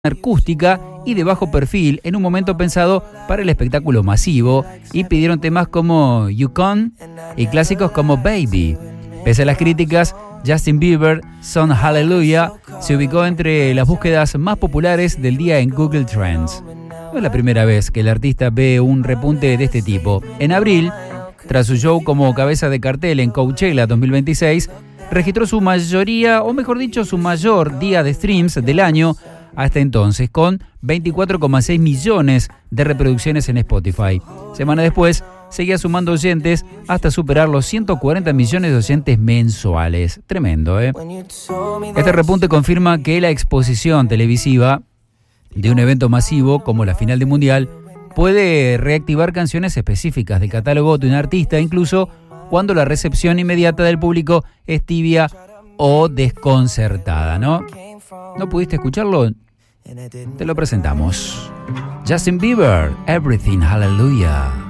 acústica y de bajo perfil en un momento pensado para el espectáculo masivo, y pidieron temas como Yukon y clásicos como Baby. Pese a las críticas, Justin Bieber, Son Hallelujah, se ubicó entre las búsquedas más populares del día en Google Trends. No es la primera vez que el artista ve un repunte de este tipo. En abril, tras su show como cabeza de cartel en Coachella 2026, registró su mayoría, o mejor dicho, su mayor día de streams del año hasta entonces, con 24,6 millones de reproducciones en Spotify. Semana después, seguía sumando oyentes hasta superar los 140 millones de oyentes mensuales. Tremendo, ¿eh? Este repunte confirma que la exposición televisiva de un evento masivo como la final del Mundial puede reactivar canciones específicas del catálogo de un artista, incluso cuando la recepción inmediata del público es tibia o desconcertada, ¿no? ¿No pudiste escucharlo? Te lo presentamos. Justin Bieber, Everything Hallelujah.